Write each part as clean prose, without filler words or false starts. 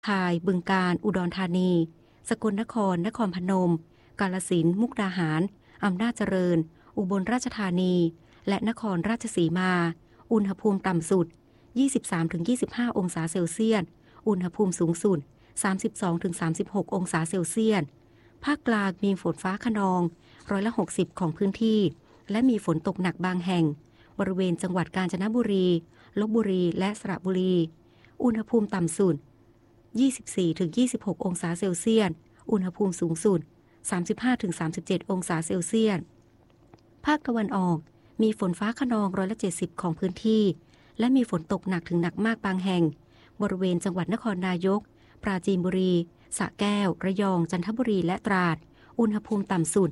คายบึงกาฬอุดรธานีสกลนครนครพนมกาฬสินธุ์มุกดาหารอำนาจเจริญอุบลราชธานีและนครราชสีมาอุณหภูมิต่ำสุด 23-25 องศาเซลเซียสอุณหภูมิสูงสุด 32-36 องศาเซลเซียสภาคกลางมีฝนฟ้าคะนอง60%ของพื้นที่และมีฝนตกหนักบางแห่งบริเวณจังหวัดกาญจนบุรีลพบุรีและสระบุรีอุณหภูมิต่ำสุด 24-26 องศาเซลเซียสอุณหภูมิสูงสุด 35-37 องศาเซลเซียสภาคตะวันออกมีฝนฟ้าคะนอง70%ของพื้นที่และมีฝนตกหนักถึงหนักมากบางแห่งบริเวณจังหวัดนครนายกปราจีนบุรีสระแก้วระยองจันทบุรีและตราดอุณหภูมิต่ำสุด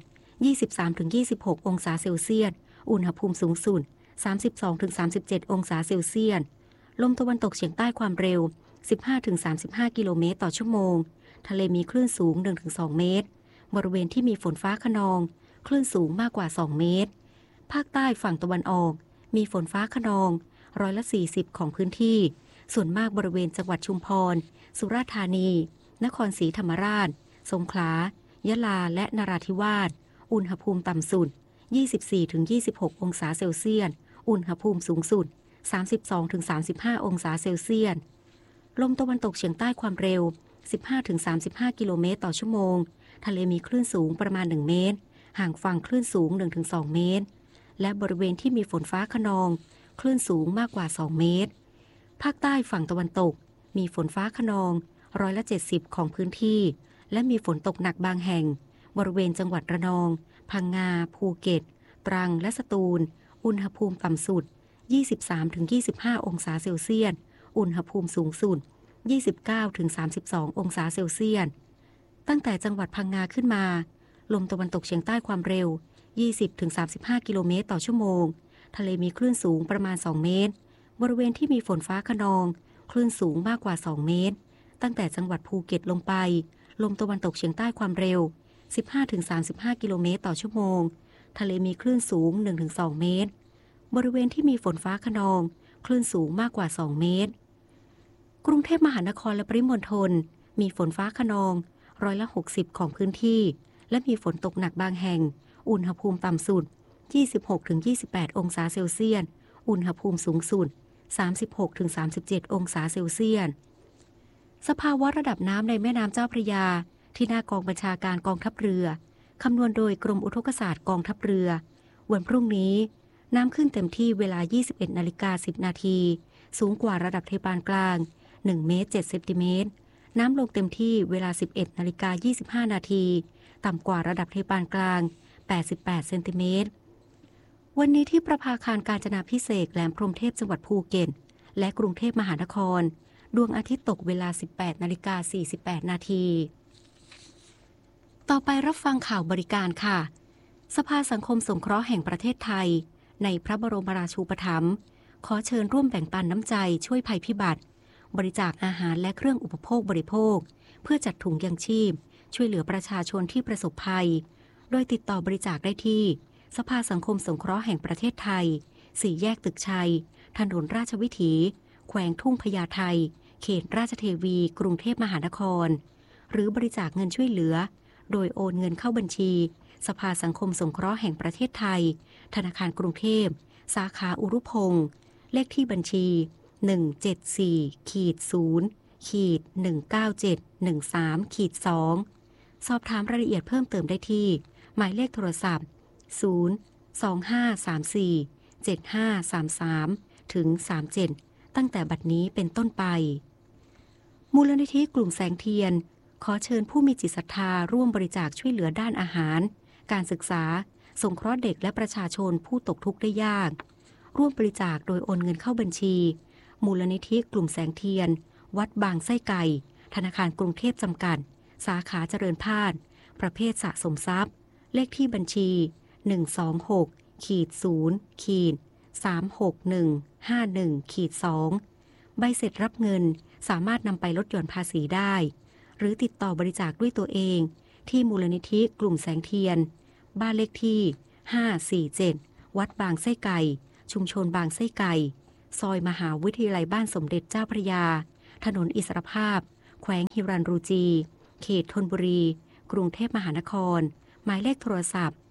23-26 องศาเซลเซียสอุณหภูมิสูงสุด 32-37 องศาเซลเซียสลมตะวันตกเฉียงใต้ความเร็ว 15-35 กิโลเมตรต่อชั่วโมงทะเลมีคลื่นสูง 1-2 เมตรบริเวณที่มีฝนฟ้าคะนองคลื่นสูงมากกว่า 2 เมตรภาคใต้ฝั่งตะวันออกมีฝนฟ้าคะนอง40%ของพื้นที่ส่วนมากบริเวณจังหวัดชุมพรสุราษฎร์ธานีนครศรีธรรมราชสงขลายะลาและนราธิวาสอุณหภูมิต่ำสุด 24-26 องศาเซลเซียสอุณหภูมิสูงสุด 32-35 องศาเซลเซียสลมตะวันตกเฉียงใต้ความเร็ว 15-35 กิโลเมตรต่อชั่วโมงทะเลมีคลื่นสูงประมาณ 1 เมตรห่างฝั่งคลื่นสูง 1-2 เมตรและบริเวณที่มีฝนฟ้าคะนองคลื่นสูงมากกว่า 2 เมตรภาคใต้ฝั่งตะวันตกมีฝนฟ้าคะนอง70%ของพื้นที่และมีฝนตกหนักบางแห่งบริเวณจังหวัดระนองพังงาภูเก็ตตรังและสตูลอุณหภูมิต่ำสุด 23-25 องศาเซลเซียสอุณหภูมิสูงสุด 29-32 องศาเซลเซียสตั้งแต่จังหวัดพังงาขึ้นมาลมตะวันตกเฉียงใต้ความเร็ว 20-35 กิโลเมตรต่อชั่วโมงทะเลมีคลื่นสูงประมาณ 2 เมตรบริเวณที่มีฝนฟ้าคะนองคลื่นสูงมากกว่า 2 เมตรตั้งแต่จังหวัดภูเก็ตลงไปลมตะวันตกเฉียงใต้ความเร็ว 15-35 กิโลเมตรต่อชั่วโมงทะเลมีคลื่นสูง 1-2 เมตรบริเวณที่มีฝนฟ้าคะนองคลื่นสูงมากกว่า 2 เมตรกรุงเทพมหานครและปริมณฑลมีฝนฟ้าคะนอง60%ของพื้นที่และมีฝนตกหนักบางแห่งอุณหภูมิต่ำสุด 26-28 องศาเซลเซียสอุณหภูมิสูงสุด 36-37 องศาเซลเซียสสภาวะระดับน้ำในแม่น้ำเจ้าพระยาที่หน้ากองบัญชาการกองทัพเรือคำนวณโดยกรมอุทกศาสตร์กองทัพเรือวันพรุ่งนี้น้ำขึ้นเต็มที่เวลา 21:10 นาทีสูงกว่าระดับเทปานกลาง1 เมตร 7 เซนติเมตรน้ำลงเต็มที่เวลา 11:25 นาทีต่ำกว่าระดับเทปานกลาง88 เซนติเมตรวันนี้ที่ประภาคารกาญจนาภิเษกแหลมพรหมเทพจังหวัดภูเก็ตและกรุงเทพมหานครดวงอาทิตย์ตกเวลา 18:48 นาทีต่อไปรับฟังข่าวบริการค่ะสภาสังคมสงเคราะห์แห่งประเทศไทยในพระบรมราชูปถัมภ์ขอเชิญร่วมแบ่งปันน้ำใจช่วยภัยพิบัติบริจาคอาหารและเครื่องอุปโภคบริโภคเพื่อจัดถุงยังชีพช่วยเหลือประชาชนที่ประสบภัยโดยติดต่อบริจาคได้ที่สภาสังคมสงเคราะห์แห่งประเทศไทย4 แยกตึกชัยถนนราชวิถีแขวงทุ่งพญาไทเขตราชเทวีกรุงเทพมหานครหรือบริจาคเงินช่วยเหลือโดยโอนเงินเข้าบัญชีสภาสังคมสงเคราะห์แห่งประเทศไทยธนาคารกรุงเทพสาขาอุรุพงศ์เลขที่บัญชี 174-0-19713-2สอบถามรายละเอียดเพิ่มเติมได้ที่หมายเลขโทรศัพท์025347533ถึง37ตั้งแต่บัดนี้เป็นต้นไปมูลนิธิกลุ่มแสงเทียนขอเชิญผู้มีจิตศรัทธาร่วมบริจาคช่วยเหลือด้านอาหารการศึกษาสงเคราะห์เด็กและประชาชนผู้ตกทุกข์ได้ยากร่วมบริจาคโดยโอนเงินเข้าบัญชีมูลนิธิกลุ่มแสงเทียนวัดบางไส้ไก่ธนาคารกรุงเทพจำกัดสาขาเจริญพาดประเภทสะสมทรัพย์เลขที่บัญชี126-0-36151-2ใบเสร็จรับเงินสามารถนำไปลดหย่อนภาษีได้หรือติดต่อบริจาคด้วยตัวเองที่มูลนิธิกลุ่มแสงเทียนบ้านเลขที่547วัดบางไส้ไก่ชุมชนบางไส้ไก่ซอยมหาวิทยาลัยบ้านสมเด็จเจ้าพระยาถนนอิสรภาพแขวงฮิรันรูจีเขตธนบุรีกรุงเทพมหานครหมายเลขโทรศัพท์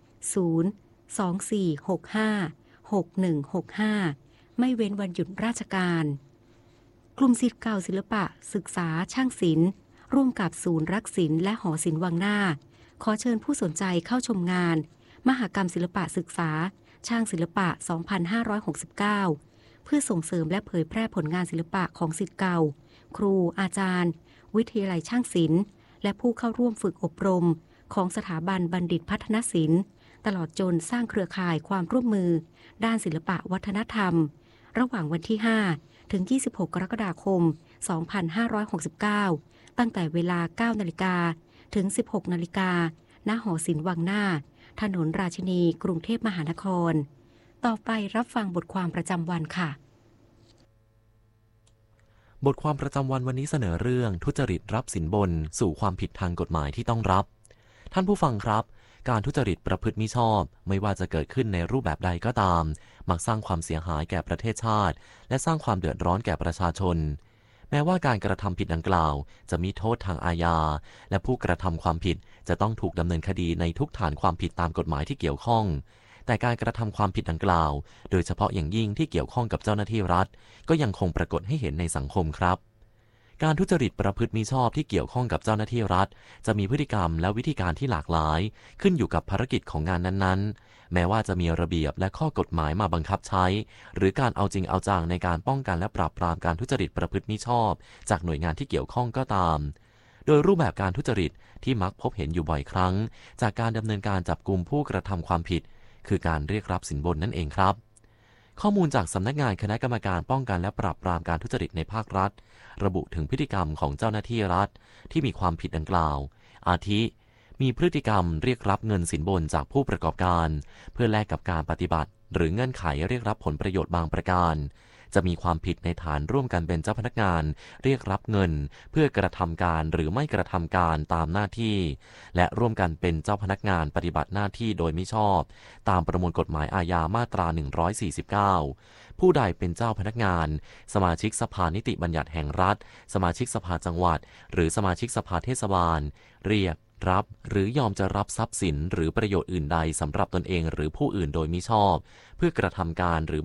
024656165ไม่เว้นวันหยุดราชการกลุ่มศิษย์เก่าศิลปะศึกษาช่างศิลป์ร่วมกับศูนย์รักศิลป์และหอศิลป์วังหน้าขอเชิญผู้สนใจเข้าชมงานมหกรรมศิลปะศึกษาช่างศิลปะ 2569 เพื่อส่งเสริมและเผยแพร่ผลงานศิลปะของศิษย์เก่าครูอาจารย์วิทยาลัยช่างศิลป์และผู้เข้าร่วมฝึกอบรมของสถาบันบัณฑิตพัฒนศิลป์ตลอดจนสร้างเครือข่ายความร่วมมือด้านศิลปะวัฒนธรรมระหว่างวันที่ 5 ถึง 26 กรกฎาคม 2569 ตั้งแต่เวลา 9 นาฬิกาถึง 16 นาฬิกาณ หอศิลป์วังหน้าถนนราชินีกรุงเทพมหานครต่อไปรับฟังบทความประจำวันค่ะบทความประจำวันนี้เสนอเรื่องทุจริตรับสินบนสู่ความผิดทางกฎหมายที่ต้องรับท่านผู้ฟังครับการทุจริตประพฤติมิชอบไม่ว่าจะเกิดขึ้นในรูปแบบใดก็ตามมักสร้างความเสียหายแก่ประเทศชาติและสร้างความเดือดร้อนแก่ประชาชนแม้ว่าการกระทำผิดดังกล่าวจะมีโทษทางอาญาและผู้กระทำความผิดจะต้องถูกดำเนินคดีในทุกฐานความผิดตามกฎหมายที่เกี่ยวข้องแต่การกระทำความผิดดังกล่าวโดยเฉพาะอย่างยิ่งที่เกี่ยวข้องกับเจ้าหน้าที่รัฐก็ยังคงปรากฏให้เห็นในสังคมครับการทุจริตประพฤติมิชอบที่เกี่ยวข้องกับเจ้าหน้าที่รัฐจะมีพฤติกรรมและวิธีการที่หลากหลายขึ้นอยู่กับภารกิจของงานนั้นๆแม้ว่าจะมีระเบียบและข้อกฎหมายมาบังคับใช้หรือการเอาจริงเอาจังในการป้องกันและปราบปรามการทุจริตประพฤติมิชอบจากหน่วยงานที่เกี่ยวข้องก็ตามโดยรูปแบบการทุจริตที่มักพบเห็นอยู่บ่อยครั้งจากการดำเนินการจับกุมผู้กระทำความผิดคือการเรียกรับสินบนนั่นเองครับข้อมูลจากสำนักงานคณะกรรมการป้องกันและปราบปรามการทุจริตในภาครัฐระบุถึงพฤติกรรมของเจ้าหน้าที่รัฐที่มีความผิดดังกล่าวอาทิมีพฤติกรรมเรียกรับเงินสินบนจากผู้ประกอบการเพื่อแลกกับการปฏิบัติหรือเงื่อนไขเรียกรับผลประโยชน์บางประการจะมีความผิดในฐานร่วมกันเป็นเจ้าพนักงานเรียกรับเงินเพื่อกระทำการหรือไม่กระทำการตามหน้าที่และร่วมกันเป็นเจ้าพนักงานปฏิบัติหน้าที่โดยมิชอบตามประมวลกฎหมายอาญามาตรา 149 ผู้ใดเป็นเจ้าพนักงานสมาชิกสภานิติบัญญัติแห่งรัฐสมาชิกสภาจังหวัดหรือสมาชิกสภาเทศบาลเรียกรับหรือยอมจะรับทรัพย์สินหรือประโยชน์อื่นใดสำหรับตนเองหรือผู้อื่นโดยมิชอบเพื่อกระทำการหรือ